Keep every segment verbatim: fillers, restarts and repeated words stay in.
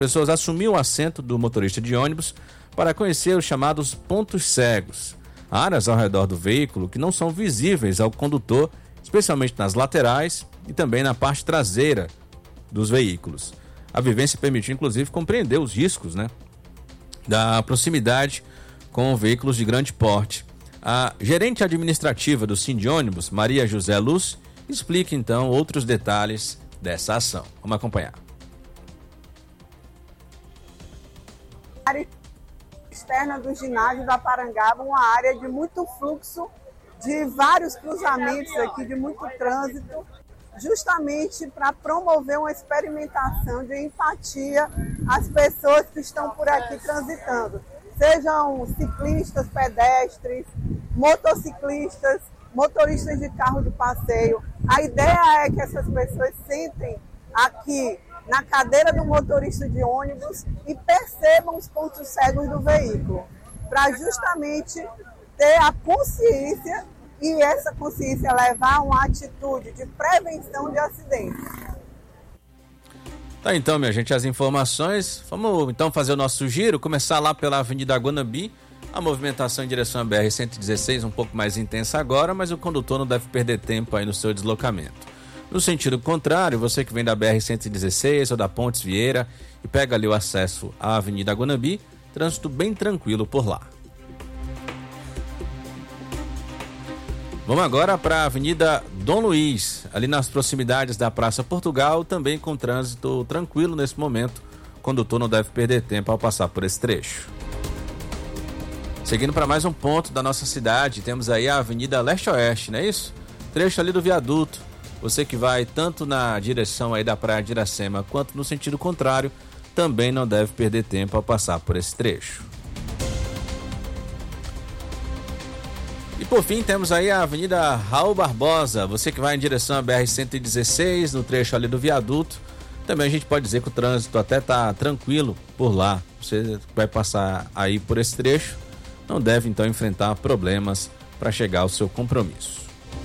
pessoas assumiam o assento do motorista de ônibus para conhecer os chamados pontos cegos, áreas ao redor do veículo que não são visíveis ao condutor, especialmente nas laterais e também na parte traseira dos veículos. A vivência permitiu, inclusive, compreender os riscos, né, da proximidade com veículos de grande porte. A gerente administrativa do Sindônibus, Maria José Luz, explica então outros detalhes dessa ação. Vamos acompanhar. A área externa do ginásio da Parangaba, uma área de muito fluxo, de vários cruzamentos aqui, de muito trânsito, justamente para promover uma experimentação de empatia às pessoas que estão por aqui transitando, sejam ciclistas, pedestres, motociclistas, motoristas de carro de passeio. A ideia é que essas pessoas sentem aqui na cadeira do motorista de ônibus e percebam os pontos cegos do veículo, para justamente ter a consciência e essa consciência levar a uma atitude de prevenção de acidentes. Tá, então, minha gente, as informações. Vamos então fazer o nosso giro, começar lá pela Avenida Guanambi. A movimentação em direção à B R cento e dezesseis um pouco mais intensa agora, mas o condutor não deve perder tempo aí no seu deslocamento. No sentido contrário, você que vem da B R cento e dezesseis ou da Pontes Vieira e pega ali o acesso à Avenida Guanambi, trânsito bem tranquilo por lá. Vamos agora para a Avenida Dom Luiz, ali nas proximidades da Praça Portugal, também com trânsito tranquilo nesse momento. O condutor não deve perder tempo ao passar por esse trecho. Seguindo para mais um ponto da nossa cidade, temos aí a Avenida Leste-Oeste, não é isso? Trecho ali do viaduto. Você que vai tanto na direção aí da Praia de Iracema quanto no sentido contrário, também não deve perder tempo ao passar por esse trecho. E por fim temos aí a Avenida Raul Barbosa. Você que vai em direção à B R cento e dezesseis, no trecho ali do viaduto, também a gente pode dizer que o trânsito até tá tranquilo por lá. Você vai passar aí por esse trecho, não deve então enfrentar problemas para chegar ao seu compromisso.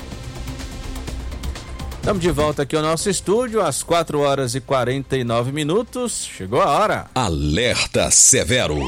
Estamos de volta aqui ao nosso estúdio às quatro horas e quarenta e nove minutos. Chegou a hora. Alerta Severo.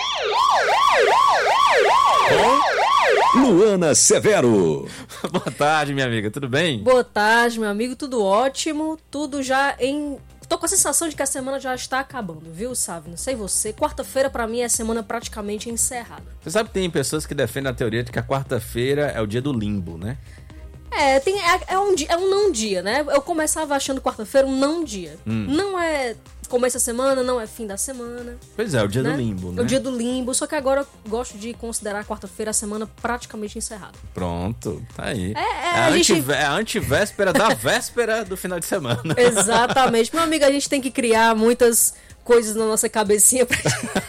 Com Luana Severo. Boa tarde, minha amiga, tudo bem? Boa tarde, meu amigo, tudo ótimo, tudo já em... Tô com a sensação de que a semana já está acabando, viu, sabe? Não sei você, quarta-feira pra mim é a semana praticamente encerrada. Você sabe que tem pessoas que defendem a teoria de que a quarta-feira é o dia do limbo, né? É, tem, é, é, um, é um não dia, né? Eu começava achando quarta-feira um não dia. Hum. Não é começo da semana, não é fim da semana. Pois é, o dia né? do limbo, né? É o dia do limbo, só que agora eu gosto de considerar a quarta-feira a semana praticamente encerrada. Pronto, tá aí. É, é, é, a, a, gente... antivé- é a antivéspera da véspera do final de semana. Exatamente. Meu amigo, a gente tem que criar muitas coisas na nossa cabecinha pra...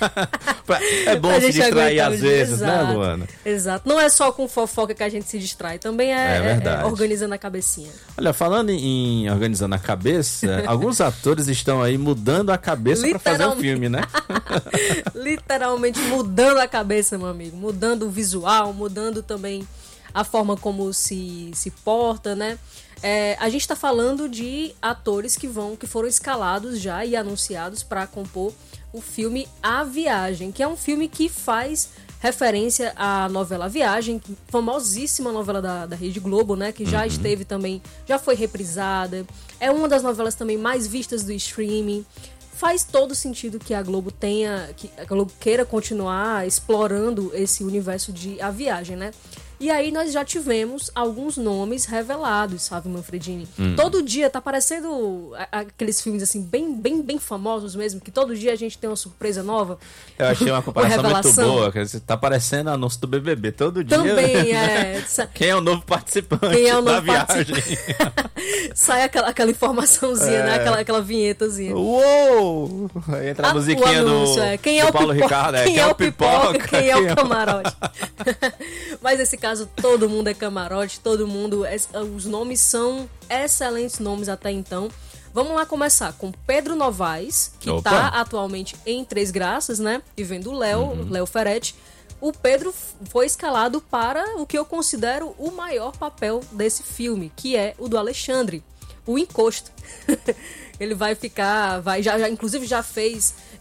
É bom pra se distrair às vezes, Exato. né, Luana? Exato. Não é só com fofoca que a gente se distrai, também é, é, verdade. é, é organizando a cabecinha. Olha, falando em organizando a cabeça, alguns atores estão aí mudando a cabeça pra fazer um filme, né? Literalmente mudando a cabeça, meu amigo. Mudando o visual, mudando também a forma como se, se porta, né? É, a gente está falando de atores que vão, que foram escalados já e anunciados para compor o filme A Viagem, que é um filme que faz referência à novela A Viagem, famosíssima novela da, da Rede Globo, né? Que já uhum. esteve também, já foi reprisada. É uma das novelas também mais vistas do streaming. Faz todo sentido que a Globo tenha, que a Globo queira continuar explorando esse universo de A Viagem, né? E aí nós já tivemos alguns nomes revelados, sabe, Manfredini? Hum. Todo dia tá parecendo aqueles filmes assim, bem, bem, bem famosos mesmo, que todo dia a gente tem uma surpresa nova. Eu achei uma comparação uma muito boa, que tá parecendo anúncio do B B B todo dia. Também, né? é. Quem é o novo participante Quem é o da novo viagem? Sai aquela, aquela informaçãozinha, é. né? Aquela, aquela vinhetazinha. Uou! Aí entra a, a musiquinha anúncio, do, é. Quem é do o Paulo pipoca, Ricardo. É. Quem, quem é o pipoca? pipoca quem é o camarote? Mas esse caso, todo mundo é camarote, todo mundo... É, os nomes são excelentes nomes até então. Vamos lá começar com Pedro Novaes, que Opa. tá atualmente em Três Graças, né? E vendo o Léo, uhum. Léo Ferretti. O Pedro foi escalado para o que eu considero o maior papel desse filme, que é o do Alexandre, o encosto. Ele vai ficar... vai já, já Inclusive já fez